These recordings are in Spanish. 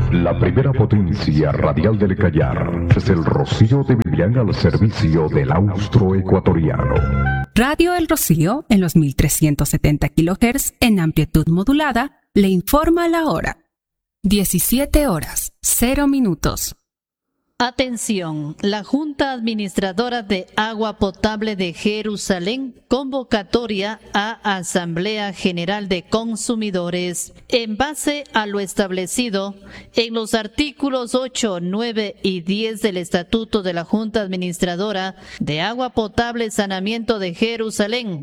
La primera potencia radial del Cayar es el Rocío de Vivian al servicio del austroecuatoriano. Radio El Rocío, en los 1370 kHz en amplitud modulada, le informa la hora. 17:00. Atención, la Junta Administradora de Agua Potable de Jerusalén, convocatoria a Asamblea General de Consumidores. En base a lo establecido en los artículos 8, 9 y 10 del Estatuto de la Junta Administradora de Agua Potable Saneamiento de Jerusalén,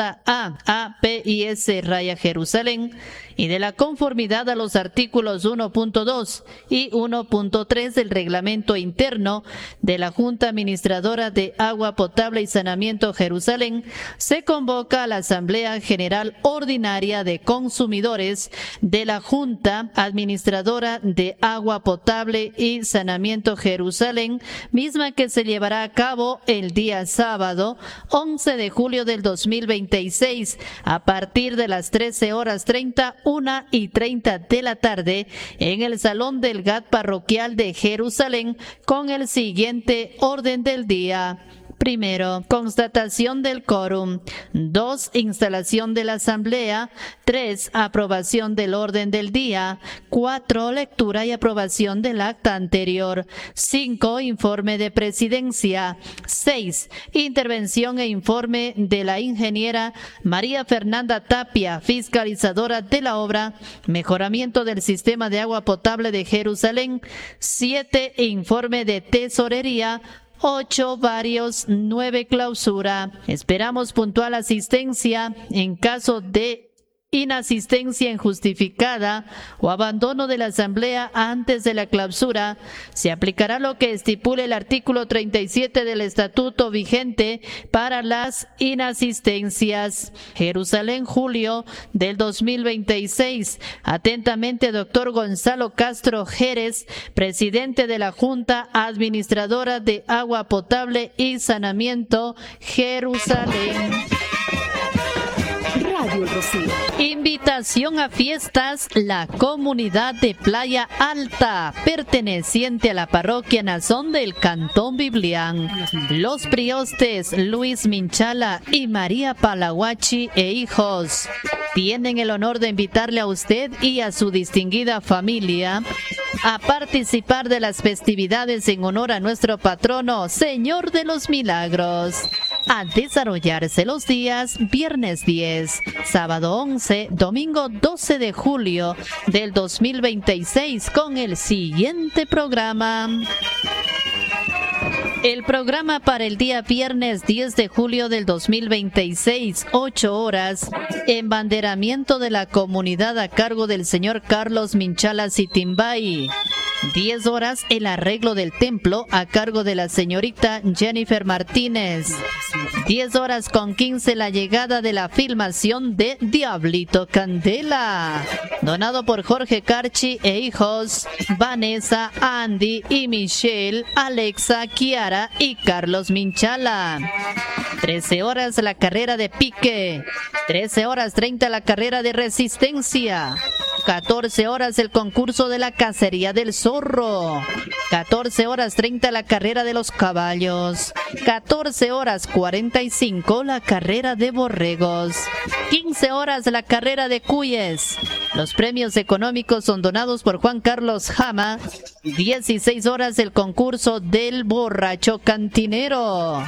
JAAPIS-Jerusalén, y de la conformidad a los artículos 1.2 y 1.3 del Reglamento Interno de la Junta Administradora de Agua Potable y Saneamiento Jerusalén, se convoca a la Asamblea General Ordinaria de Consumidores de la Junta Administradora de Agua Potable y Saneamiento Jerusalén, misma que se llevará a cabo el día sábado 11 de julio del 2026 a partir de las 13:30, 1:30 de la tarde en el Salón del GAT Parroquial de Jerusalén, con el siguiente orden del día. Primero, constatación del quórum. 2, instalación de la asamblea. 3, aprobación del orden del día. 4, lectura y aprobación del acta anterior. 5, informe de presidencia. 6, intervención e informe de la ingeniera María Fernanda Tapia, fiscalizadora de la obra Mejoramiento del Sistema de Agua Potable de Jerusalén. 7, informe de tesorería. 8, varios. 9, clausura. Esperamos puntual asistencia. En caso de inasistencia injustificada o abandono de la asamblea antes de la clausura, se aplicará lo que estipule el artículo 37 del estatuto vigente para las inasistencias. Jerusalén, julio del 2026. Atentamente, doctor Gonzalo Castro Jerez, presidente de la Junta Administradora de Agua Potable y Saneamiento, Jerusalén. Radio El Rocío. Invitación a fiestas, la comunidad de Playa Alta, perteneciente a la parroquia Nazón del Cantón Biblián. Los priostes Luis Minchala y María Palahuachi e hijos tienen el honor de invitarle a usted y a su distinguida familia a participar de las festividades en honor a nuestro patrono, Señor de los Milagros, a desarrollarse los días viernes 10, sábado 11, domingo 12 de julio del 2026 con el siguiente programa. El programa para el día viernes 10 de julio del 2026, 8 horas, embanderamiento de la comunidad a cargo del señor Carlos Minchala Sitimbay. 10 horas, el arreglo del templo a cargo de la señorita Jennifer Martínez. 10 horas con 15, la llegada de la filmación de Diablito Candela, donado por Jorge Carchi e hijos, Vanessa, Andy y Michelle, Alexa, Kiara y Carlos Minchala. 13 horas, la carrera de pique. 13:30, la carrera de resistencia. 14 horas, el concurso de la cacería del zorro. 14:30, la carrera de los caballos. 14:45, la carrera de borregos. 15 horas, la carrera de cuyes. Los premios económicos son donados por Juan Carlos Jama. 16 horas, el concurso del borracho cantinero.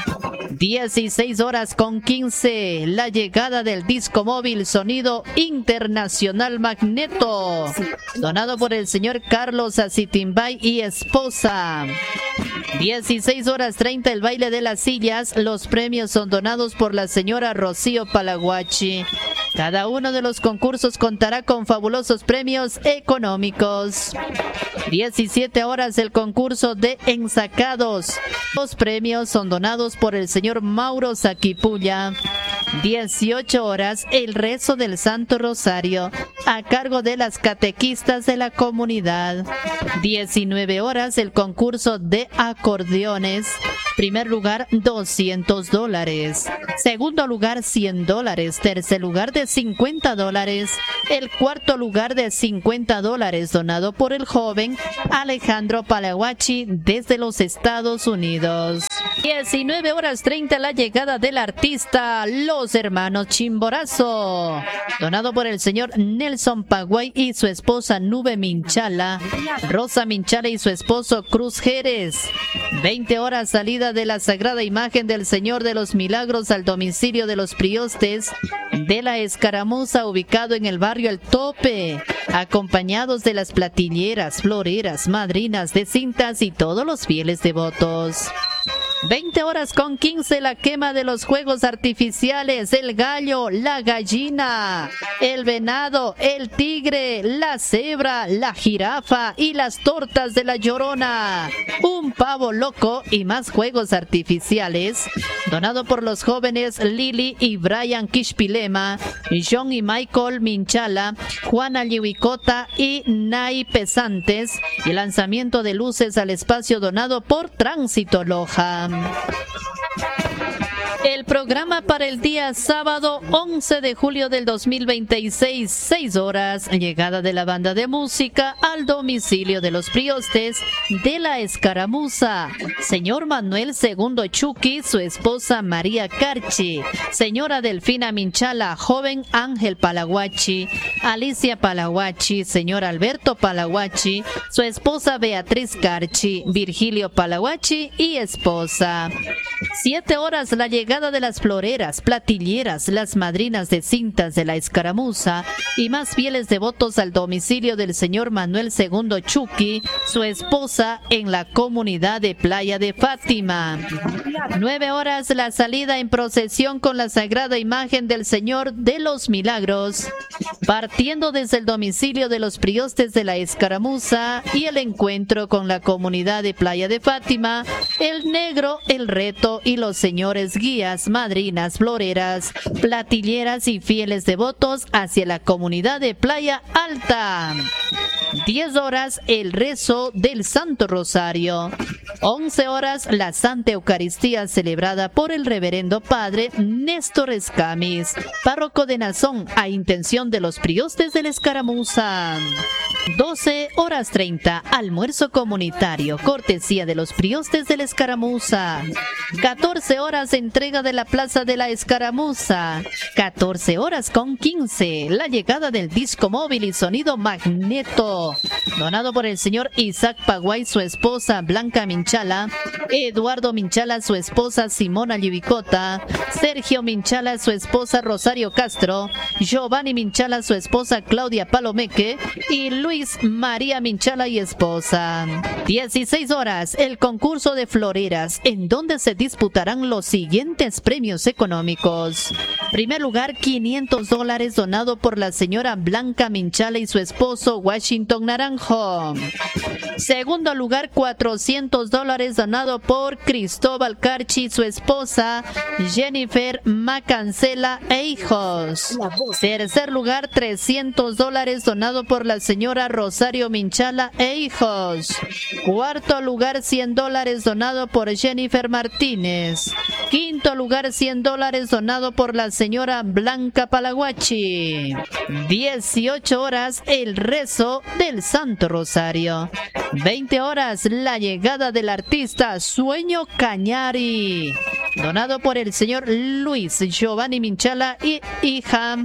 16:15, la llegada del disco móvil Sonido Internacional Magneto, donado por el señor Carlos Acitimbay y esposa. 16:30, el baile de las sillas. Los premios son donados por la señora Rocío Palahuachi. Cada uno de los concursos contará con fabulosos premios económicos. 17 horas, el concurso de ensacados. Los premios son donados por el señor Mauro Saquipulla. 18 horas, el rezo del Santo Rosario, a cargo de las catequistas de la comunidad. 19 horas, el concurso de acordeones. Primer lugar, $200. Segundo lugar, $100. Tercer lugar, de de $50. El cuarto lugar de $50 donado por el joven Alejandro Palaguachi desde los Estados Unidos. 19:30 la llegada del artista Los Hermanos Chimborazo, donado por el señor Nelson Paguay y su esposa Nube Minchala, Rosa Minchala y su esposo Cruz Jerez. 20 horas salida de la Sagrada Imagen del Señor de los Milagros al domicilio de los Priostes de la Escaramuza, ubicado en el barrio El Tope, acompañados de las platilleras, floreras, madrinas de cintas y todos los fieles devotos. 20:15 la quema de los fuegos artificiales, el gallo, la gallina, el venado, el tigre, la cebra, la jirafa y las tortas de la Llorona. Un pavo loco y más fuegos artificiales, donado por los jóvenes Lili y Brian Quishpilema, John y Michael Minchala, Juana Liwicota y Nay Pesantes, y lanzamiento de luces al espacio donado por Tránsito Loja. El programa para el día sábado 11 de julio del 2026, 6 horas, llegada de la banda de música al domicilio de los Priostes de la Escaramuza. Señor Manuel II Chucky, su esposa María Carchi, señora Delfina Minchala, joven Ángel Palaguachi, Alicia Palaguachi, señor Alberto Palaguachi, su esposa Beatriz Carchi, Virgilio Palaguachi y esposa. 7 horas la llegada de las floreras, platilleras, las madrinas de cintas de la Escaramuza y más fieles devotos al domicilio del señor Manuel II Chucky, su esposa, en la comunidad de Playa de Fátima. 9 horas la salida en procesión con la Sagrada Imagen del Señor de los Milagros, partiendo desde el domicilio de los Priostes de la Escaramuza, y el encuentro con la comunidad de Playa de Fátima, el Negro, el Reto y los señores guías, madrinas, floreras, platilleras y fieles devotos hacia la comunidad de Playa Alta. 10 horas el rezo del Santo Rosario. 11 horas la Santa Eucaristía celebrada por el Reverendo Padre Néstor Escamis, párroco de Nazón, a intención de los Priostes de la Escaramuza. 12:30 almuerzo comunitario, cortesía de los Priostes de la Escaramuza. 14 horas entrega de la Plaza de la Escaramuza. 14:15 la llegada del disco móvil y sonido Magneto, donado por el señor Isaac Paguay, su esposa Blanca Minchala, Eduardo Minchala, su esposa Simona Llibicota, Sergio Minchala, su esposa Rosario Castro, Giovanni Minchala, su esposa Claudia Palomeque y Luis María Minchala y esposa. 16 horas el concurso de floreras, en donde se disputarán los siguientes premios económicos. Primer lugar, $500 donado por la señora Blanca Minchala y su esposo Washington Naranjo. Segundo lugar, $400 donado por Cristóbal Carchi y su esposa Jennifer Macancela e hijos. Tercer lugar, $300 donado por la señora Rosario Minchala e hijos. Cuarto lugar, $100 donado por Jennifer Martínez. Quinto lugar, $100 donado por la señora Blanca Palaguachi. 18 horas el rezo del Santo Rosario. 20 horas la llegada del artista Sueño Cañari, donado por el señor Luis Giovanni Minchala y hija.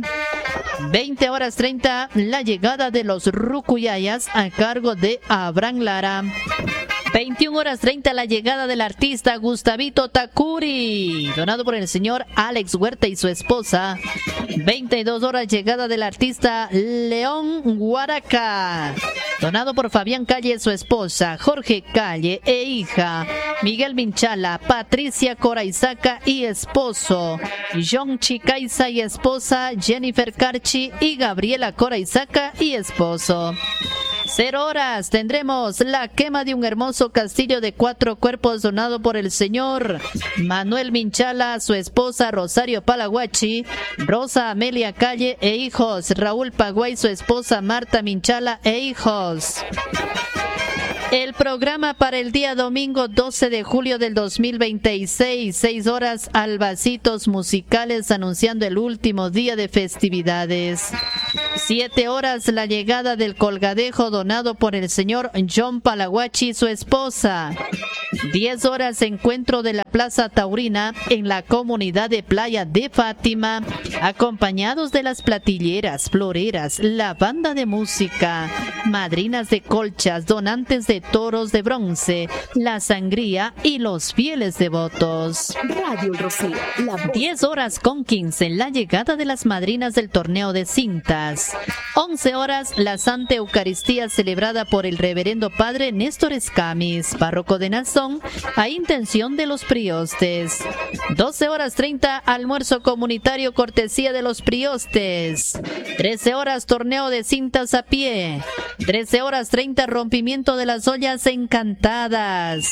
20:30 la llegada de los Rucuyayas a cargo de Abraham Lara. 21:30 la llegada del artista Gustavito Takuri, donado por el señor Alex Huerta y su esposa. 22 horas llegada del artista León Huaraca, donado por Fabián Calle y su esposa, Jorge Calle e hija, Miguel Minchala, Patricia Coraizaca y esposo, John Chicaiza y esposa, Jennifer Carchi y Gabriela Coraizaca y esposo. 0 horas tendremos la quema de un hermoso castillo de 4 cuerpos donado por el señor Manuel Minchala, su esposa Rosario Palaguachi, Rosa Amelia Calle e hijos, Raúl Paguay, su esposa Marta Minchala e hijos. El programa para el día domingo 12 de julio del 2026, 6 horas, albacitos musicales anunciando el último día de festividades. 7 horas, la llegada del colgadejo donado por el señor John Palaguachi y su esposa. 10 horas, encuentro de la Plaza Taurina en la comunidad de Playa de Fátima, acompañados de las platilleras, floreras, la banda de música, madrinas de colchas, donantes de toros de bronce, la sangría y los fieles devotos. Radio El Rocío, 10 horas con 15, la llegada de las madrinas del torneo de cintas. 11 horas, la Santa Eucaristía celebrada por el reverendo padre Néstor Escamis, párroco de Nazón, a intención de los priostes. 12 horas 30, almuerzo comunitario cortesía de los priostes. 13 horas, torneo de cintas a pie. 13 horas 30, rompimiento de las ollas encantadas.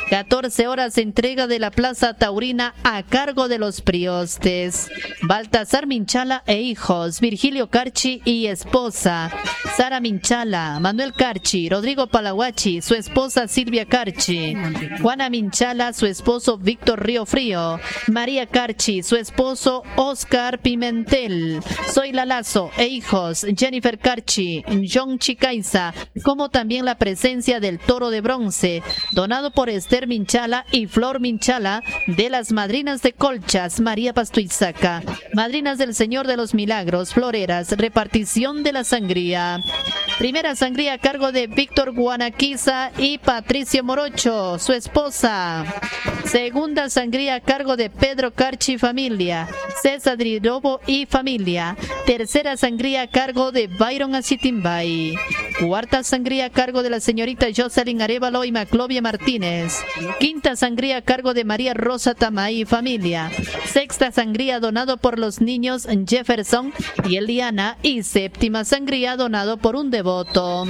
14 horas, entrega de la Plaza Taurina a cargo de los priostes. Baltasar Minchala e hijos, Virgilio Carchi y esposa, Sara Minchala, Manuel Carchi, Rodrigo Palaguachi, su esposa Silvia Carchi, Juana Minchala, su esposo Víctor Río Frío, María Carchi, su esposo Oscar Pimentel, Zoila Lazo e hijos, Jennifer Carchi, John Chicaiza, como también la presencia del toro de bronce, donado por Esther Minchala y Flor Minchala, de las madrinas de colchas, María Pastuizaca, madrinas del Señor de los Milagros, floreras, repartición de la sangría. Primera sangría a cargo de Víctor Guanaquiza y Patricio Morocho, su esposa. Segunda sangría a cargo de Pedro Carchi y familia, César Drirobo y familia. Tercera sangría a cargo de Byron Acitimbay. Cuarta sangría a cargo de la señorita Jocelyn Arevalo y Maclovia Martínez. Quinta sangría a cargo de María Rosa Tamay y familia. Sexta sangría donado por los niños Jefferson y Eliana. Y séptima sangría donado por un devoto.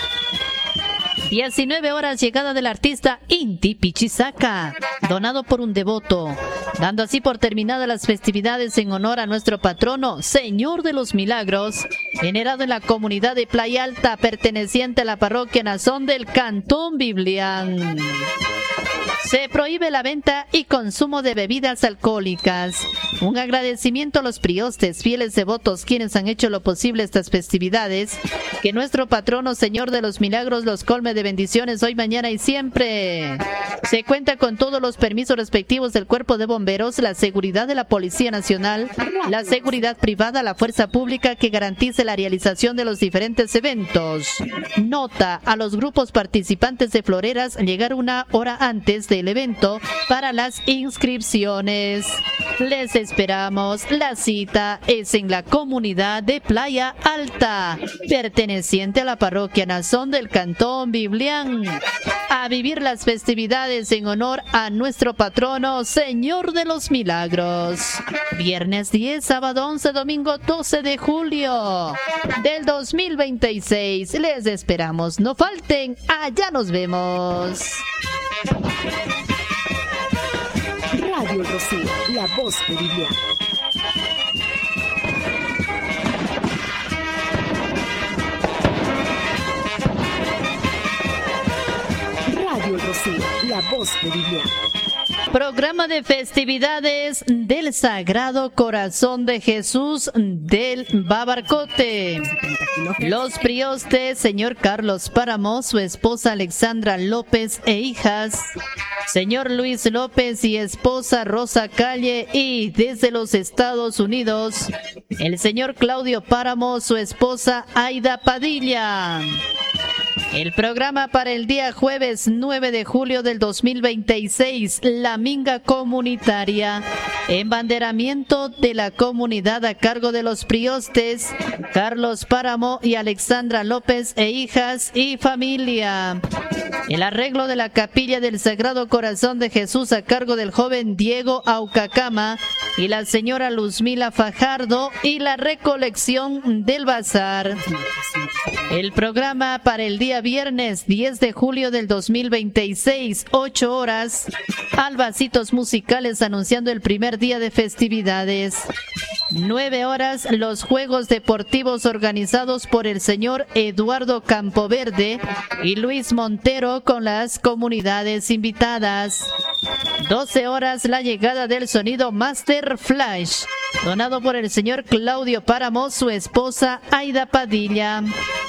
19 horas, llegada del artista Inti Pichisaca, donado por un devoto, dando así por terminadas las festividades en honor a nuestro patrono, Señor de los Milagros, generado en la comunidad de Playa Alta, perteneciente a la parroquia Nazón del Cantón Biblián. Se prohíbe la venta y consumo de bebidas alcohólicas. Un agradecimiento a los priostes, fieles devotos, quienes han hecho lo posible estas festividades. Que nuestro patrono, Señor de los Milagros, los colme de bendiciones hoy, mañana y siempre. Se cuenta con todos los permisos respectivos del Cuerpo de Bomberos, la seguridad de la Policía Nacional, la seguridad privada, la fuerza pública que garantice la realización de los diferentes eventos. Nota a los grupos participantes de floreras llegar una hora antes del evento para las inscripciones. Les esperamos. La cita es en la comunidad de Playa Alta, perteneciente a la parroquia Nazón del Cantón Biblián, a vivir las festividades en honor a nuestro patrono, Señor de los Milagros. Viernes 10, sábado 11, domingo 12 de julio del 2026. Les esperamos. No falten. Allá nos vemos. Radio El Rocío, la voz de Biblián. Radio El Rocío, la voz de Biblián. Programa de festividades del Sagrado Corazón de Jesús del Babarcote. Los priostes, señor Carlos Páramo, su esposa Alexandra López e hijas, señor Luis López y esposa Rosa Calle, y desde los Estados Unidos, el señor Claudio Páramo, su esposa Aida Padilla. El programa para el día jueves 9 de julio del 2026, la minga comunitaria, embanderamiento de la comunidad a cargo de los priostes, Carlos Páramo y Alexandra López e hijas y familia. El arreglo de la capilla del Sagrado Corazón de Jesús a cargo del joven Diego Aucacama y la señora Luzmila Fajardo, y la recolección del bazar. El programa para el día día viernes 10 de julio del 2026, 8 horas, Albacitos Musicales anunciando el primer día de festividades. 9 horas, los Juegos Deportivos organizados por el señor Eduardo Campoverde y Luis Montero con las comunidades invitadas. 12 horas, la llegada del sonido Master Flash, donado por el señor Claudio Páramo, su esposa Aida Padilla.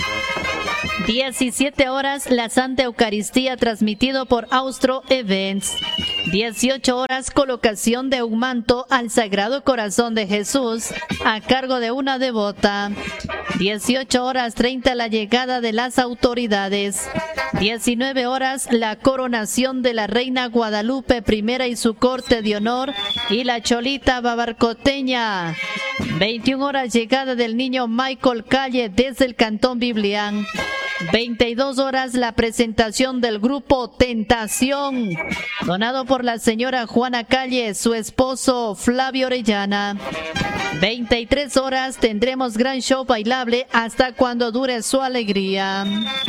17 horas, la Santa Eucaristía transmitido por Austro Events. 18 horas, colocación de un manto al Sagrado Corazón de Jesús a cargo de una devota. 18 horas 30, la llegada de las autoridades. 19 horas, la coronación de la Reina Guadalupe I y su corte de honor y la Cholita Babarcoteña. 21 horas, llegada del niño Michael Calle desde el Cantón Biblián. 22 horas, la presentación del grupo Tentación, donado por la señora Juana Calle, su esposo Flavio Orellana. 23 horas, tendremos gran show bailable hasta cuando dure su alegría.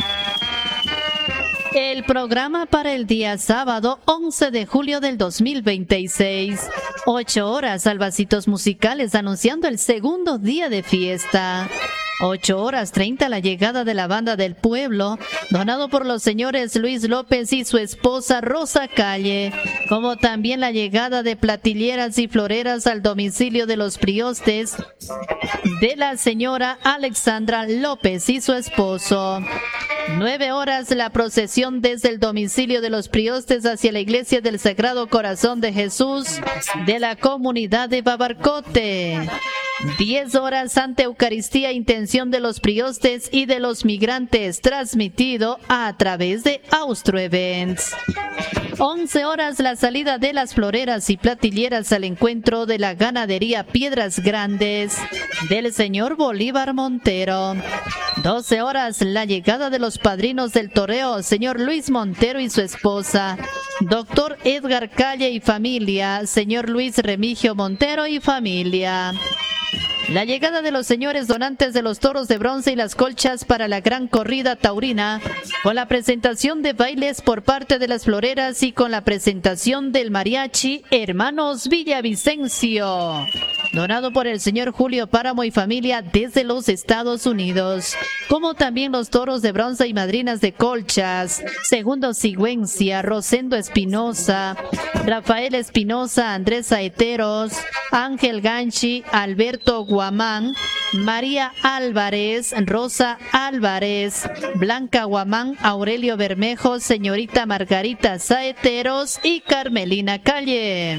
El programa para el día sábado 11 de julio del 2026. 8 horas, Albacitos Musicales anunciando el segundo día de fiesta. 8 horas 30, la llegada de la Banda del Pueblo, donado por los señores Luis López y su esposa Rosa Calle, como también la llegada de platilleras y floreras al domicilio de los priostes de la señora Alexandra López y su esposo. 9 horas, la procesión desde el domicilio de los priostes hacia la iglesia del Sagrado Corazón de Jesús de la comunidad de Babarcote. 10 horas, Santa Eucaristía, intención de los priostes y de los migrantes, transmitido a través de Austro Events. 11 horas, la salida de las floreras y platilleras al encuentro de la ganadería Piedras Grandes del señor Bolívar Montero. 12 horas, la llegada de los padrinos del toreo, señor Luis Montero y su esposa, doctor Edgar Calle y familia, señor Luis Remigio Montero y familia. La llegada de los señores donantes de los toros de bronce y las colchas para la gran corrida taurina, con la presentación de bailes por parte de las floreras y con la presentación del mariachi Hermanos Villavicencio, donado por el señor Julio Páramo y familia desde los Estados Unidos, como también los toros de bronce y madrinas de colchas, Segundo Sigüencia, Rosendo Espinosa, Rafael Espinosa, Andrés Saeteros, Ángel Ganchi, Alberto Guamán, María Álvarez, Rosa Álvarez, Blanca Guamán, Aurelio Bermejo, señorita Margarita Saeteros y Carmelina Calle.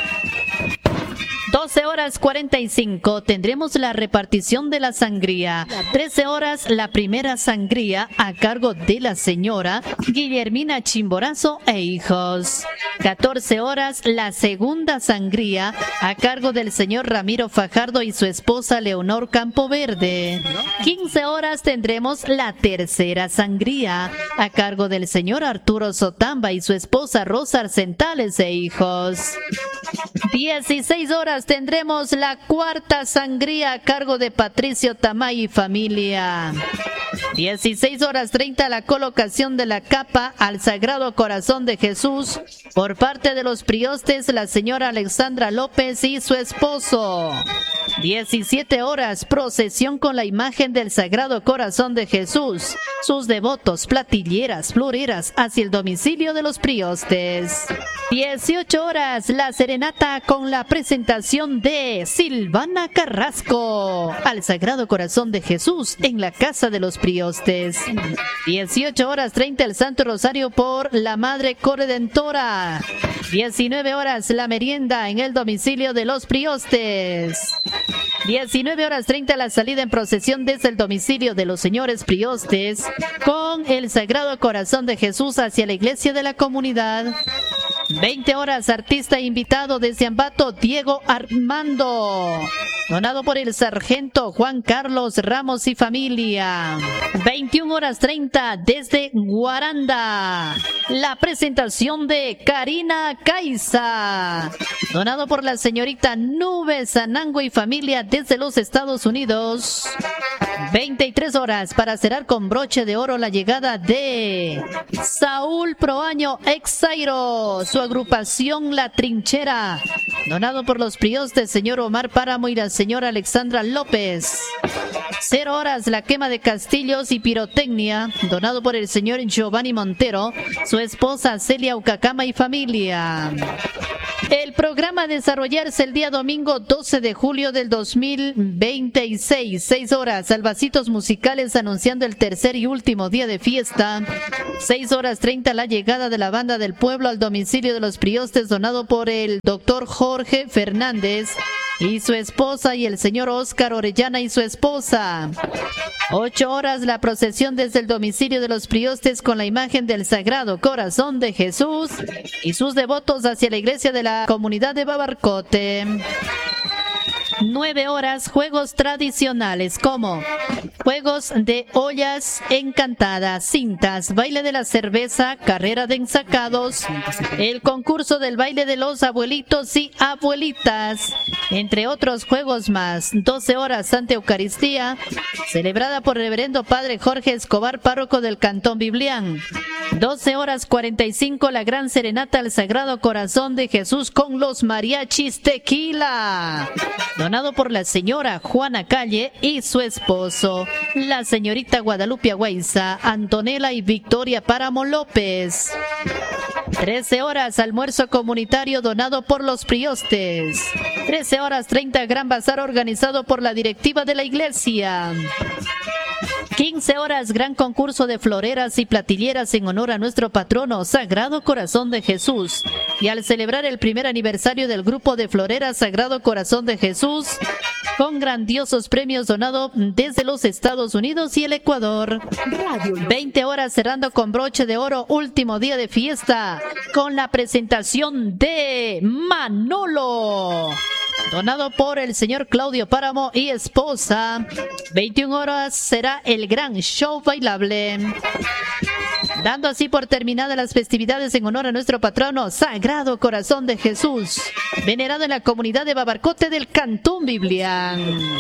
12 horas 45, tendremos la repartición de la sangría. 13 horas, la primera sangría a cargo de la señora Guillermina Chimborazo e hijos. 14 horas, la segunda sangría a cargo del señor Ramiro Fajardo y su esposa Leonor Campoverde. 15 horas, tendremos la tercera sangría a cargo del señor Arturo Sotamba y su esposa Rosa Arcentales e hijos. 16 horas, tendremos la cuarta sangría a cargo de Patricio Tamay y familia. 16 horas 30, la colocación de la capa al Sagrado Corazón de Jesús por parte de los priostes, la señora Alexandra López y su esposo. 17 horas, procesión con la imagen del Sagrado Corazón de Jesús, sus devotos, platilleras, floreras hacia el domicilio de los priostes. 18 horas, la serenata con la presentación de Silvana Carrasco al Sagrado Corazón de Jesús en la casa de los priostes. 18 horas 30, el Santo Rosario por la Madre Corredentora. 19 horas, la merienda en el domicilio de los priostes. 19 horas 30, la salida en procesión desde el domicilio de los señores priostes con el Sagrado Corazón de Jesús hacia la iglesia de la comunidad. 20 horas, artista invitado desde Ambato, Diego Armando, donado por el sargento Juan Carlos Ramos y familia. 21 horas 30 desde Guaranda, la presentación de Karina Caiza, donado por la señorita Nubes Sanango y familia desde los Estados Unidos. 23 horas para cerrar con broche de oro la llegada de Saúl Proaño Exairo, su agrupación La Trinchera, donado por los priostes señor Omar Páramo y la señora Alexandra López. 0 horas la quema de castillos y pirotecnia, donado por el señor Giovanni Montero, su esposa Celia Ucacama y familia. El programa a desarrollarse el día domingo 12 de julio del 2026, 6 horas, salvacitos musicales anunciando el tercer y último día de fiesta. 6 horas 30 la llegada de la banda del pueblo al domicilio de los priostes, donado por el doctor Jorge Fernández y su esposa y el señor Óscar Orellana y su esposa. 8 horas la procesión desde el domicilio de los priostes con la imagen del Sagrado Corazón de Jesús y sus devotos hacia la iglesia de la comunidad de Babarcote. 9 horas, juegos tradicionales como juegos de ollas encantadas, cintas, baile de la cerveza, carrera de ensacados, el concurso del baile de los abuelitos y abuelitas, entre otros juegos más. 12 horas, Santa Eucaristía, celebrada por Reverendo Padre Jorge Escobar, párroco del Cantón Biblián. 12 horas 45, la gran serenata al Sagrado Corazón de Jesús con los mariachis Tequila, donado por la señora Juana Calle y su esposo, la señorita Guadalupe Agüeiza, Antonella y Victoria Páramo López. 13 horas, almuerzo comunitario donado por los priostes. 13 horas 30, gran bazar organizado por la directiva de la iglesia. 15 horas, gran concurso de floreras y platilleras en honor a nuestro patrono Sagrado Corazón de Jesús. Y al celebrar el primer aniversario del grupo de floreras Sagrado Corazón de Jesús, con grandiosos premios donados desde los Estados Unidos y el Ecuador. 20 horas cerrando con broche de oro, último día de fiesta, con la presentación de Manolo, donado por el señor Claudio Páramo y esposa. 21 horas será el gran show bailable, dando así por terminadas las festividades en honor a nuestro patrono Sagrado Corazón de Jesús, venerado en la comunidad de Babarcote del Cantón Biblián.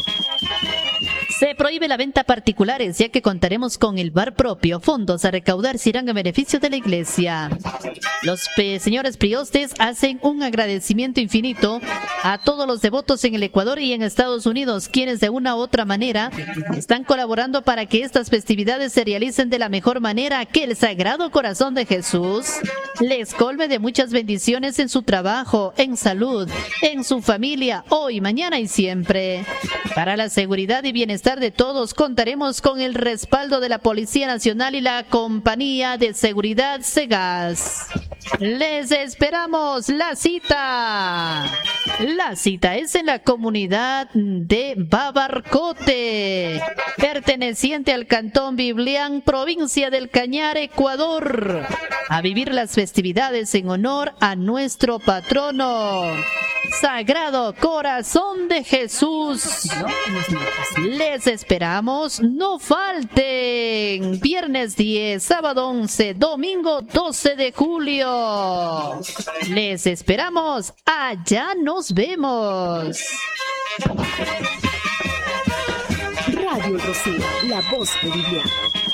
Se prohíbe la venta a particulares, ya que contaremos con el bar propio. Fondos a recaudar se irán a beneficio de la iglesia. Los señores priostes hacen un agradecimiento infinito a todos los devotos en el Ecuador y en Estados Unidos, quienes de una u otra manera están colaborando para que estas festividades se realicen de la mejor manera. Que el Sagrado Corazón de Jesús les colme de muchas bendiciones en su trabajo, en salud, en su familia, hoy, mañana y siempre. Para la seguridad y bienestar de todos, contaremos con el respaldo de la Policía Nacional y la Compañía de Seguridad Segas. Les esperamos. La cita es en la comunidad de Babarcote, perteneciente al Cantón Biblián, provincia del Cañar, Ecuador, a vivir las festividades en honor a nuestro patrono Sagrado Corazón de Jesús. Les esperamos, no falten. Viernes 10, sábado 11, domingo 12 de julio. Les esperamos, allá nos vemos. Radio El Rocío, la voz de Biblián.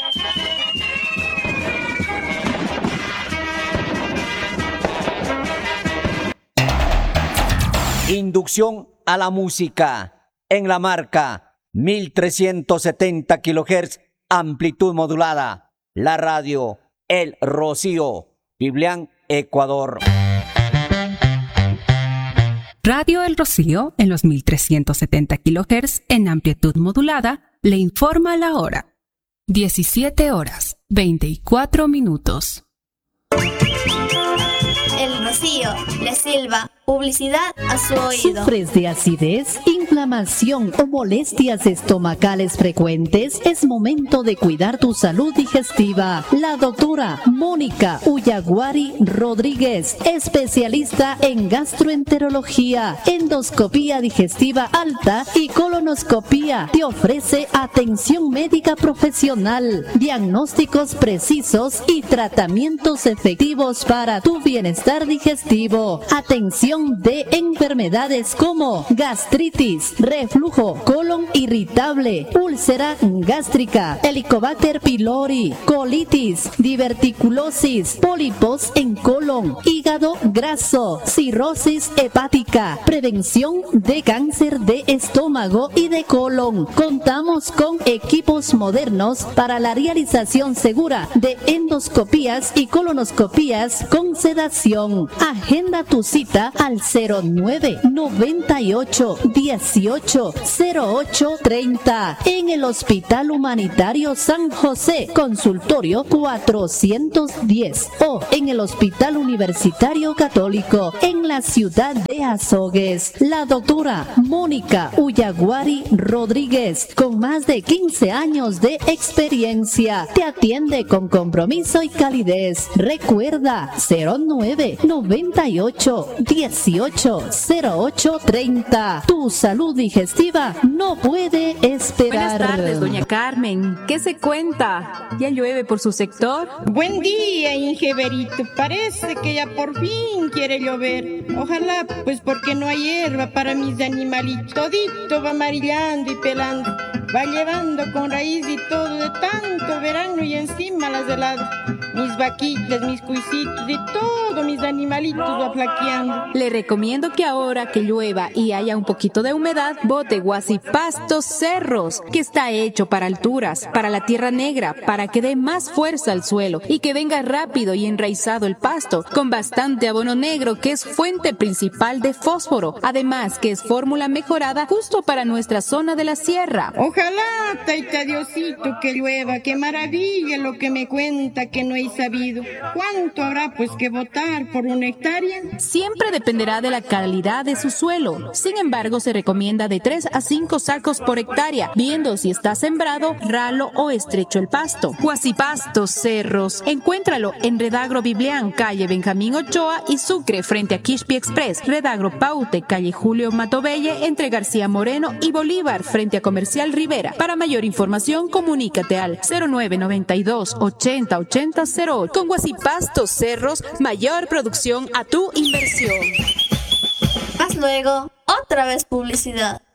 Inducción a la música en la marca 1370 kHz, amplitud modulada. La radio El Rocío, Biblián, Ecuador. Radio El Rocío, en los 1370 kHz en amplitud modulada, le informa la hora. 17 horas, 24 minutos. El Rocío le silba Publicidad a su oído. ¿Sufres de acidez, inflamación o molestias estomacales frecuentes? Es momento de cuidar tu salud digestiva. La doctora Mónica Uyaguari Rodríguez, especialista en gastroenterología, endoscopía digestiva alta y colonoscopía, te ofrece atención médica profesional, diagnósticos precisos y tratamientos efectivos para tu bienestar digestivo. Atención de enfermedades como gastritis, reflujo, colon irritable, úlcera gástrica, Helicobacter pylori, colitis, diverticulosis, pólipos en colon, hígado graso, cirrosis hepática, prevención de cáncer de estómago y de colon. Contamos con equipos modernos para la realización segura de endoscopías y colonoscopías con sedación. Agenda tu cita al 0998 18 08 30 en el Hospital Humanitario San José, consultorio 410, o en el Hospital Universitario Católico en la ciudad de Azogues. La doctora Mónica Uyaguari Rodríguez, con más de 15 años de experiencia, te atiende con compromiso y calidez. Recuerda 0998 18 08 30. Tu salud digestiva no puede esperar. Buenas tardes, doña Carmen. ¿Qué se cuenta? ¿Ya llueve por su sector? Buen día, Ingeberito. Parece que ya por fin quiere llover. Ojalá, pues porque no hay hierba para mis animalitos. Todito va amarillando y pelando. Va llevando con raíz y todo de tanto verano y encima las heladas. Mis vaquitas, mis cuisitos y todo mis animalitos va flaqueando. Le recomiendo que ahora que llueva y haya un poquito de humedad, bote Guasipastos Cerros, que está hecho para alturas, para la tierra negra, para que dé más fuerza al suelo y que venga rápido y enraizado el pasto, con bastante abono negro que es fuente principal de fósforo, además que es fórmula mejorada justo para nuestra zona de la sierra. Ojalá, taita Diosito, que llueva, qué maravilla lo que me cuenta que no he sabido. ¿Cuánto habrá pues que botar por una hectárea? Siempre dependerá de la calidad de su suelo. Sin embargo, se recomienda de 3 a 5 sacos por hectárea, viendo si está sembrado, ralo o estrecho el pasto. Guasipastos Cerros. Encuéntralo en Redagro Biblián, calle Benjamín Ochoa y Sucre, frente a Quispi Express. Redagro Paute, calle Julio Matobelle, entre García Moreno y Bolívar, frente a Comercial Rivera. Para mayor información, comunícate al 0992 80 80 08. Con Guasipastos Cerros, mayor producción a tu inversión. Haz luego otra vez publicidad.